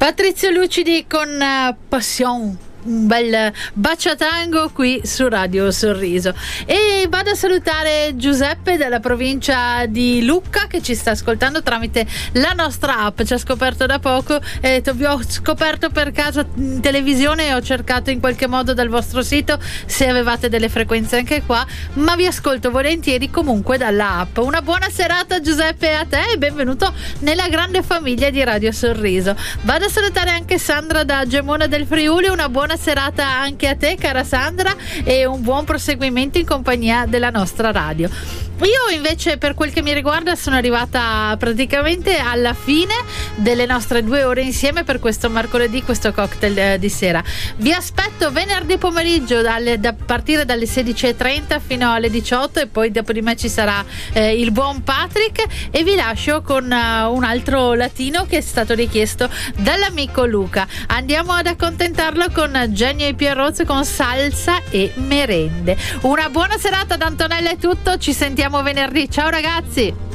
Patrizio Lucidi con Passion, un bel baciatango qui su Radio Sorriso. E vado a salutare Giuseppe dalla provincia di Lucca che ci sta ascoltando tramite la nostra app. Ci ha scoperto da poco, vi ho scoperto per caso in televisione e ho cercato in qualche modo dal vostro sito se avevate delle frequenze anche qua, ma vi ascolto volentieri comunque dalla app. Una buona serata Giuseppe a te e benvenuto nella grande famiglia di Radio Sorriso. Vado a salutare anche Sandra da Gemona del Friuli. Una buona serata anche a te cara Sandra e un buon proseguimento in compagnia della nostra radio. Io invece per quel che mi riguarda sono arrivata praticamente alla fine delle nostre 2 ore insieme per questo mercoledì, questo cocktail di sera. Vi aspetto venerdì pomeriggio da partire dalle 16:30 fino alle 18 e poi dopo di me ci sarà il buon Patrick e vi lascio con un altro latino che è stato richiesto dall'amico Luca. Andiamo ad accontentarlo con Genio e Pierrozzo con Salsa e Merende. Una buona serata da Antonella è tutto, ci sentiamo venerdì, ciao ragazzi.